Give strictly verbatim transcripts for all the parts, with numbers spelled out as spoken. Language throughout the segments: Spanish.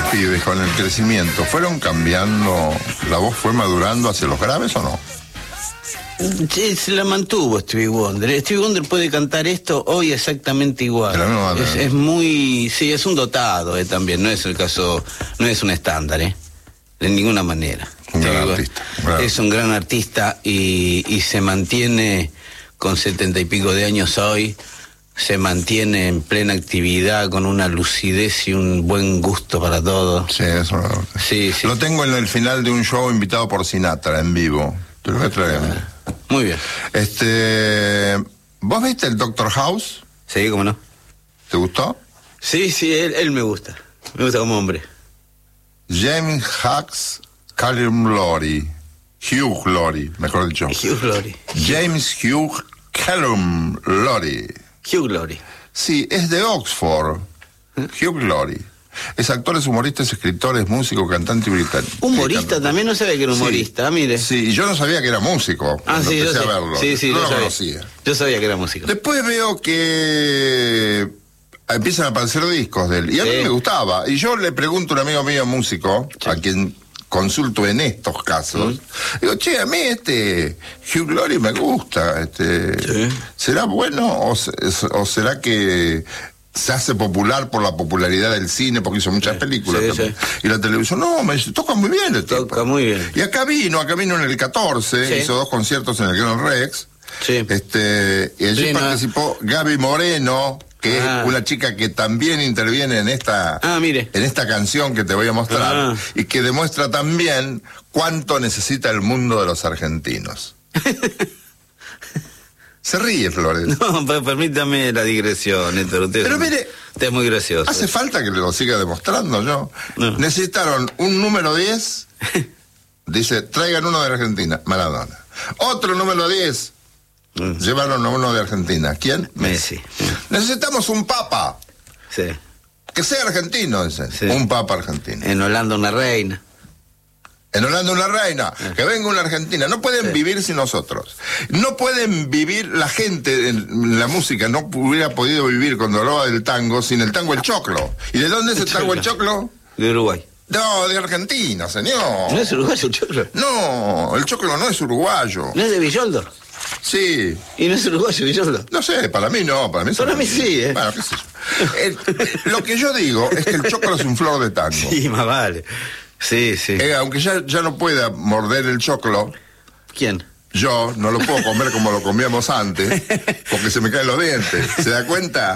pibes con el crecimiento fueron cambiando, la voz fue madurando hacia los graves o no? Sí, se la mantuvo Stevie Wonder. Stevie Wonder puede cantar esto hoy exactamente igual. No, es, es muy, sí, es un dotado eh, también, no es el caso, no es un estándar, eh, de ninguna manera. Un gran Stevie artista. Wonder es un gran artista y, y se mantiene con setenta y pico de años hoy, se mantiene en plena actividad con una lucidez y un buen gusto para todo. Sí, eso. Sí, sí. Lo tengo en el final de un show invitado por Sinatra en vivo. Te lo voy a traer. Muy bien. Este, ¿vos viste el Doctor House? Sí, cómo no. ¿Te gustó? Sí, sí, él, él me gusta. Me gusta como hombre. James Hughes, Callum Laurie, Hugh Laurie, mejor dicho. Hugh Laurie. James Hugh Callum Laurie. Hugh Laurie. Sí, es de Oxford. Hugh Laurie. Es actor, es humorista, es escritor, es músico, cantante y británico. ¿Humorista? También no sabía que era humorista, sí, mire. Sí, y yo no sabía que era músico. Ah, sí, empecé yo a sé. verlo. Sí, sí, no yo lo sabía. conocía. Yo sabía que era músico. Después veo que empiezan a aparecer discos de él. Y a Sí. mí me gustaba. Y yo le pregunto a un amigo mío músico, sí, a quien consulto en estos casos, ¿Mm? digo, che, a mí este Hugh Laurie me gusta. Este, sí. ¿Será bueno o, o será que se hace popular por la popularidad del cine, porque hizo muchas sí, películas sí, sí. y la televisión? No, me dice, toca muy bien el tipo. Toca muy bien. Y acá vino, acá vino en el catorce, sí. hizo dos conciertos en el Gran Rex. Sí. Este, y allí sí, participó no. Gaby Moreno, que ah. es una chica que también interviene en esta, ah, mire. en esta canción que te voy a mostrar, ah. y que demuestra también cuánto necesita el mundo de los argentinos. Se ríe, Flores. No, pero permítame la digresión, Héctor. Usted Pero es, mire, usted es muy gracioso. Hace falta que lo siga demostrando yo. No. Necesitaron un número diez, dice, traigan uno de Argentina, Maradona. Otro número diez, mm. llevaron a uno de Argentina. ¿Quién? Messi. Messi. Necesitamos un papa. Sí. Que sea argentino, dice. Sí. Un papa argentino. En Holanda una reina. En Holanda una reina, sí. que venga una argentina. No pueden sí. vivir sin nosotros. No pueden vivir, la gente en la música no hubiera podido vivir cuando hablaba del tango sin el tango el choclo. ¿Y de dónde es el, el tango el choclo? De Uruguay. No, de Argentina, señor. ¿No es uruguayo el choclo? No, el choclo no es uruguayo. ¿No es de Villoldo? Sí. ¿Y no es uruguayo Villoldo? No sé, para mí no, para mí, para mí sí, ¿eh? Bueno, qué sé yo. el, lo que yo digo es que el choclo es un flor de tango. Sí, más vale. Sí, sí. Eh, aunque ya, ya no pueda morder el choclo. ¿Quién? Yo no lo puedo comer como lo comíamos antes, porque se me caen los dientes. ¿Se da cuenta?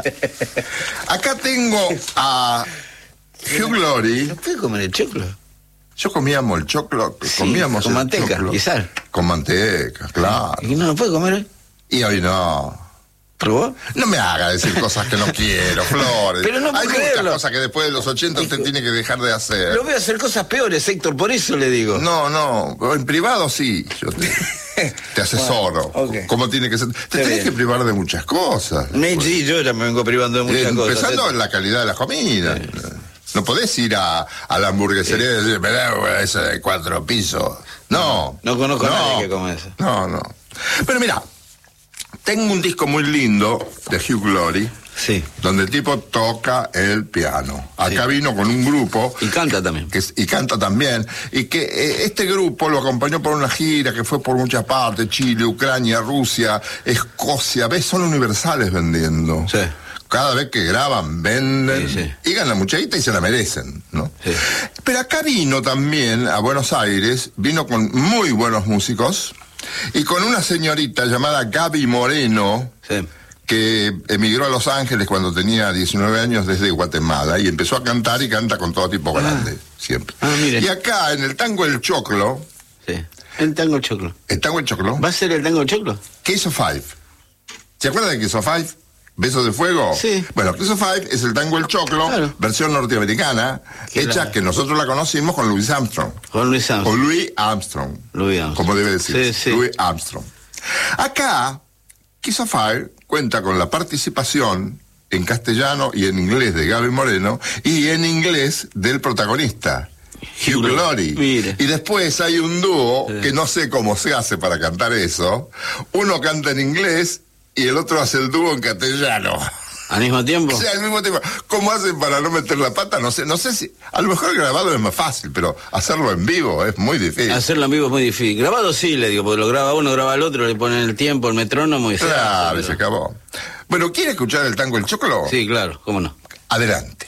Acá tengo a Hugh Laurie. ¿No puede comer el choclo? Yo comíamos el choclo, sí, comíamos con el manteca choclo. y sal. Con manteca, claro. ¿Y no lo puede comer hoy? Y hoy no. ¿Probó? No me haga decir cosas que no quiero, Flores. Pero no puedo Hay creerlo. muchas cosas que después de los ochenta usted tiene que dejar de hacer. Lo voy a hacer cosas peores, Héctor, por eso le digo. No, no, en privado sí, yo te, te asesoro. Bueno, okay. ¿Cómo tiene que ser? Te Está tenés bien. que privar de muchas cosas. Me, sí, yo ya me vengo privando de muchas eh, cosas. Empezando en la calidad de la comida. Sí. No podés ir a, a la hamburguesería sí. y decir, me da esa de cuatro pisos. No. No, no conozco no, a nadie que come eso. No, no. Pero mira, tengo un disco muy lindo de Hugh Laurie, sí. donde el tipo toca el piano. Acá sí. vino con un grupo. Y canta también. Que, y canta también. Y que eh, este grupo lo acompañó por una gira que fue por muchas partes, Chile, Ucrania, Rusia, Escocia. ¿Ves? Son universales vendiendo. Sí. Cada vez que graban, venden, sí, sí. y ganan mucha guita y se la merecen, ¿no? Sí. Pero acá vino también a Buenos Aires, vino con muy buenos músicos, y con una señorita llamada Gaby Moreno, sí. que emigró a Los Ángeles cuando tenía diecinueve años desde Guatemala, y empezó a cantar y canta con todo tipo grande, ah. siempre. Ah, mire. Y acá, en el tango El Choclo... Sí, el tango El Choclo. ¿El tango El Choclo? ¿Va a ser el tango El Choclo? Kiss of Five. ¿Se acuerdan de Kiss of Five? ¿Besos de fuego? Sí. Bueno, Kiss of Five es el tango El Choclo, claro. versión norteamericana, Qué hecha la... que nosotros la conocimos con Louis Armstrong. Con Louis Armstrong. Con Louis Armstrong. Louis Armstrong. Como debe decir. Sí, sí. Louis Armstrong. Acá, Kiss of Fire cuenta con la participación en castellano y en inglés de Gaby Moreno y en inglés del protagonista, Hugh Laurie. Mire. Y después hay un dúo sí. que no sé cómo se hace para cantar eso. Uno canta en inglés y el otro hace el dúo en castellano. ¿Al mismo tiempo? Sí, al mismo tiempo. ¿Cómo hacen para no meter la pata? No sé, no sé si... A lo mejor grabado es más fácil, pero hacerlo en vivo es muy difícil. Hacerlo en vivo es muy difícil. Grabado sí, le digo, porque lo graba uno, graba el otro, le ponen el tiempo, el metrónomo y se Claro, hace, y se acabó. Bueno, ¿quiere escuchar el tango El Choclo? Sí, claro, cómo no. Adelante.